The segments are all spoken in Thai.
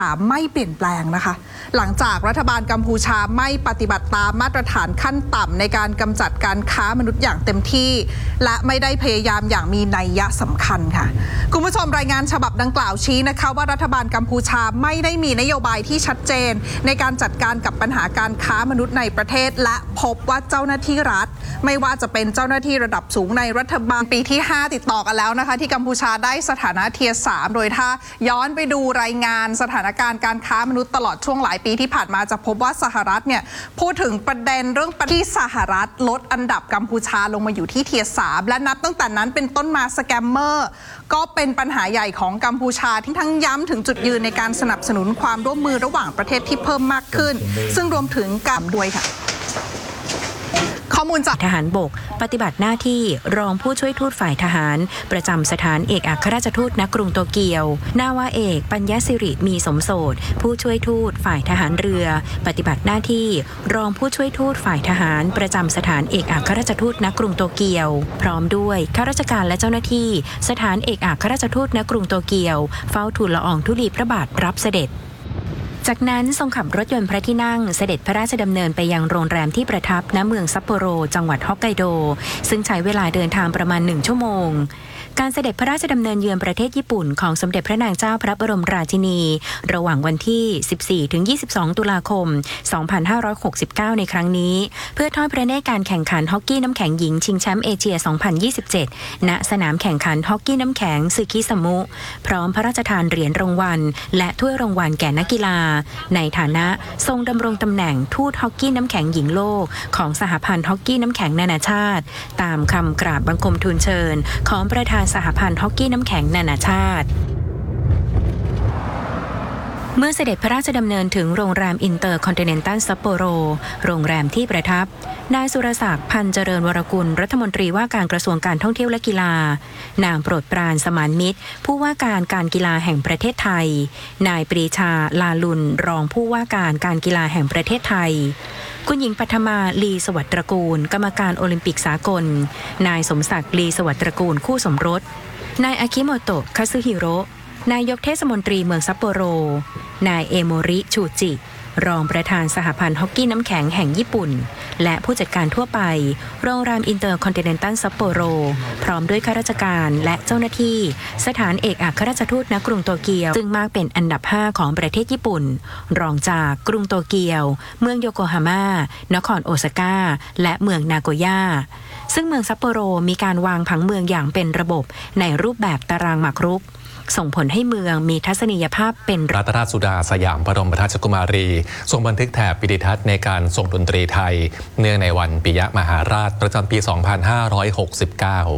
ไม่เปลี่ยนแปลงนะคะหลังจากรัฐบาลกัมพูชาไม่ปฏิบัติตามมาตรฐานขั้นต่ำในการกำจัดการค้ามนุษย์อย่างเต็มที่และไม่ได้พยายามอย่างมีนัยยะสำคัญค่ะคุณผู้ชมรายงานฉบับดังกล่าวชี้นะคะว่ารัฐบาลกัมพูชาไม่ได้มีนโยบายที่ชัดเจนในการจัดการกับปัญหาการค้ามนุษย์ในประเทศและพบว่าเจ้าหน้าที่รัฐไม่ว่าจะเป็นเจ้าหน้าที่ระดับสูงในรัฐบาลปีที่5ติดต่อกันแล้วนะคะที่กัมพูชาได้สถานะเทียร์ 3โดยถ้าย้อนไปดูรายงานสถานการณ์การค้ามนุษย์ตลอดช่วงหลายปีที่ผ่านมาจะพบว่าสหรัฐเนี่ยพูดถึงประเด็นเรื่องที่สหรัฐลดอันดับกัมพูชาลงมาอยู่ที่เทียร์ 3และนับตั้งแต่นั้นเป็นต้นมาสแกมเมอร์ก็เป็นปัญหาใหญ่ของกัมพูชาที่ทั้งย้ำถึงจุดยืนในการสนับสนุนความร่วมมือระหว่างประเทศที่เพิ่มมากขึ้นซึ่งรวมถึงการด้วยค่ะข้อมูลจากทหารบกปฏิบัติหน้าที่รองผู้ช่วยทูตฝ่ายทหารประจำสถานเอกอัครราชทูตณกรุงโตเกียวนาวาเอกปัญญสิริมีสมโสดผู้ช่วยทูตฝ่ายทหารเรือปฏิบัติหน้าที่รองผู้ช่วยทูตฝ่ายทหารประจำสถานเอกอัครราชทูตณกรุงโตเกียวพร้อมด้วยข้าราชการและเจ้าหน้าที่สถานเอกอัครราชทูตณกรุงโตเกียวเฝ้าทูลละอองธุลีพระบาทรับเสด็จจากนั้นทรงขับรถยนต์พระที่นั่งเสด็จพระราชดำเนินไปยังโรงแรมที่ประทับณเมืองซัปโปโรจังหวัดฮอกไกโดซึ่งใช้เวลาเดินทางประมาณ1 ชั่วโมงการเสด็จพระราชดำเนินเยือนประเทศญี่ปุ่นของสมเด็จพระนางเจ้าพระบรมราชินีระหว่างวันที่ 14-22 ตุลาคม 2569 ในครั้งนี้เพื่อทอดพระเนตรการแข่งขันฮอกกี้น้ำแข็งหญิงชิงแชมป์เอเชีย 2027 ณ สนามแข่งขันฮอกกี้น้ำแข็งซึคิสมุพร้อมพระราชทานเหรียญรางวัลและถ้วยรางวัลแก่นักกีฬาในฐานะทรงดำรงตำแหน่งทูตฮอกกี้น้ำแข็งหญิงโลกของสหพันธ์ฮอกกี้น้ำแข็งนานาชาติตามคำกราบบังคมทูลเชิญของประธานสหพันธ์ฮอกกี้น้ำแข็งนานาชาติเมื่อเสด็จพระราชดำเนินถึงโรงแรมอินเตอร์คอนติเนนตัลซัปโปโรโรงแรมที่ประทับนายสุรศักดิ์พันเจริญวรกุลรัฐมนตรีว่าการกระทรวงการท่องเที่ยวและกีฬานางโปรดปรานสมานมิตรผู้ว่าการการกีฬาแห่งประเทศไทยนายปรีชาลาลุนรองผู้ว่าการการกีฬาแห่งประเทศไทยคุณหญิงปัทมาลีสวัสดิ์ตระกูลกรรมการโอลิมปิกสากลนายสมศักดิ์ลีสวัสดิ์ตระกูลคู่สมรสนายอากิโมโตะคาซึฮิโร่นายกเทศมนตรีเมืองซัปโปโรนายเอโมริชูจิรองประธานสหพันธ์ฮอกกี้น้ำแข็งแห่งญี่ปุ่นและผู้จัดการทั่วไปโรงแรมอินเตอร์คอนติเนนตัลซัปโปโรพร้อมด้วยข้าราชการและเจ้าหน้าที่สถานเอกอัครราชทูตณกรุงโตเกียวซึ่งมากเป็นอันดับ5ของประเทศญี่ปุ่นรองจากกรุงโตเกียวเมืองโยโกฮาม่านครโอซาก้าและเมืองนาโกย่าซึ่งเมืองซัปโปโรมีการวางผังเมืองอย่างเป็นระบบในรูปแบบตารางหมากรุกส่งผลให้เมืองมีทัศนียภาพเป็นรัตนราชสุดาสยามบรมราชกุมารีทรงบันทึกแถบวิดิทัศน์ในการทรงดนตรีไทยเนื่องในวันปิยมหาราชประจำปี 2569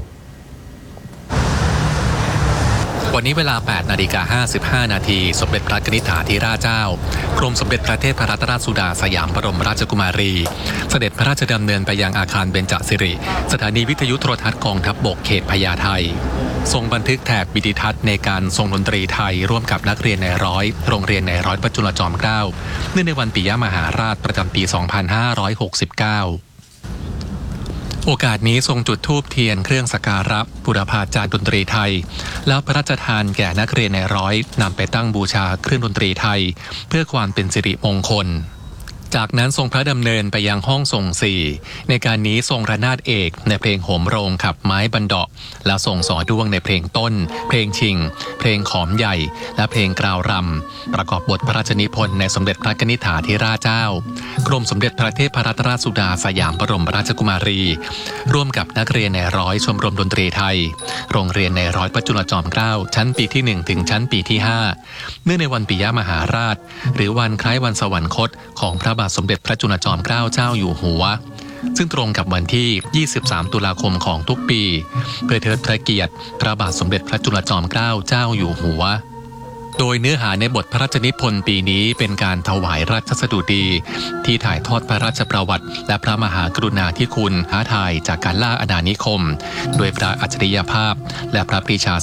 วันนี้เวลา 8:55 นาทีสมเด็จพระกนิษฐาธิราชเจ้ากรมสมเด็จพระเทพรัตนราชสุดาสยามบรมราชกุมารีเสด็จพระราชดำเนินไปยังอาคารเบญจสิริสถานีวิทยุโทรทัศน์กองทัพบกเขตพญาไททรงบันทึกแถบวิดิทัศน์ในการทรงดนตรีไทยร่วมกับนักเรียนในร้อยโรงเรียนในร้อยพระจุลจอมเกล้าเนื่องในวันปิยมหาราชประจำปี 2569โอกาสนี้ทรงจุดธูปเทียนเครื่องสักการะบูรพาจารย์ดนตรีไทยแล้วพระราชทานแก่นักเรียนในร้อยนำไปตั้งบูชาเครื่องดนตรีไทยเพื่อความเป็นสิริมงคลจากนั้นทรงพระดำเนินไปยังห้องทรง4ในการนี้ทรงระนาดเอกในเพลงโหมโรงขับไม้บันเดาะและทรงสอด้วงในเพลงต้นเพลงชิงเพลงขอมใหญ่และเพลงกราวรำประกอบบทพระราชนิพนธ์ในสมเด็จพระกนิษฐาธิราชเจ้ากรมสมเด็จพระเทพรัตนราชสุดาสยามบรมราชกุมารีร่วมกับนักเรียนในร้อยชมรมดนตรีไทยโรงเรียนในร้อยพระจุลจอมเกล้าชั้นปีที่1ถึงชั้นปีที่5เนื่องในวันปิยมหาราชหรือวันคล้ายวันสวรรคตของพระบาทสมเด็จพระจุลจอมเกล้าเจ้าอยู่หัวซึ่งตรงกับวันที่ 23 ตุลาคมของทุกปีเพื่อเทิดพระเกียรติพระบาทสมเด็จพระจุลจอมเกล้าเจ้าอยู่หัวโดยเนื้อหาในบทพระราชนิพนธ์ปีนี้เป็นการถวายราชสดุดีที่ถ่ายทอดพระราชประวัติและพระมหากรุณาธิคุณท้าทายจากการล่าอาณานิคมโดยพระอัจฉริยภาพและพระปรีชา